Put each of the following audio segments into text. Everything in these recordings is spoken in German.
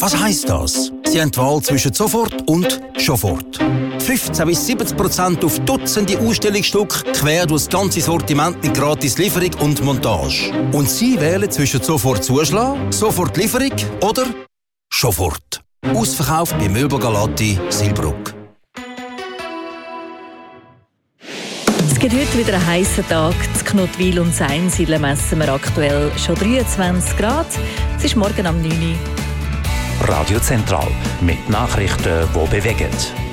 Was heisst das? Sie haben die Wahl zwischen sofort und Schofort. 15-70% auf Dutzende Ausstellungsstücke quer durch das ganze Sortiment mit gratis Lieferung und Montage. Und Sie wählen zwischen sofort Zuschlag, sofort Lieferung oder Schofort. Ausverkauft bei Möbel Galati, Silbruck. Es gibt heute wieder einen heissen Tag. In Knottwil und Seinsiedle messen wir aktuell schon 23 Grad. Es ist morgen am 9 Uhr. Radio Zentral mit Nachrichten, die bewegen.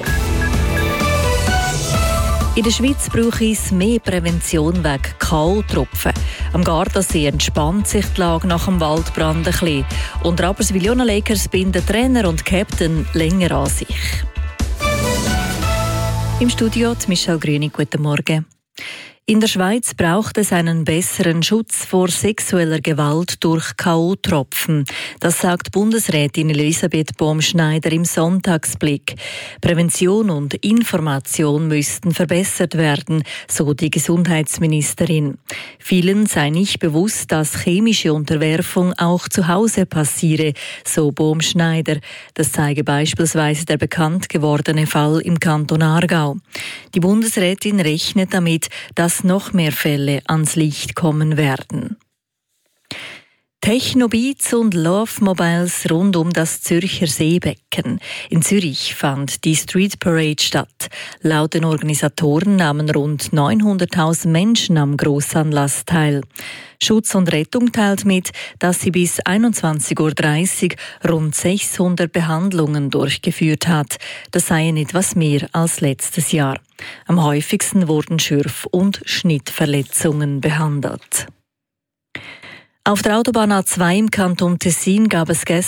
In der Schweiz brauche es mehr Prävention wegen K.O.-Tropfen. Am Gardasee entspannt sich die Lage nach dem Waldbrand ein bisschen. Und Rapperswil-Jona Lakers binden Trainer und Captain länger an sich. Im Studio Michelle Grünig, guten Morgen. In der Schweiz braucht es einen besseren Schutz vor sexueller Gewalt durch K.O.-Tropfen. Das sagt Bundesrätin Elisabeth Bohm-Schneider im Sonntagsblick. Prävention und Information müssten verbessert werden, so die Gesundheitsministerin. Vielen sei nicht bewusst, dass chemische Unterwerfung auch zu Hause passiere, so Bohm-Schneider. Das zeige beispielsweise der bekannt gewordene Fall im Kanton Aargau. Die Bundesrätin rechnet damit, dass noch mehr Fälle ans Licht kommen werden. Technobeats und Love Mobiles rund um das Zürcher Seebecken. In Zürich fand die Street Parade statt. Laut den Organisatoren nahmen rund 900.000 Menschen am Grossanlass teil. Schutz und Rettung teilt mit, dass sie bis 21:30 Uhr rund 600 Behandlungen durchgeführt hat. Das seien etwas mehr als letztes Jahr. Am häufigsten wurden Schürf- und Schnittverletzungen behandelt. Auf der Autobahn A2 im Kanton Tessin gab es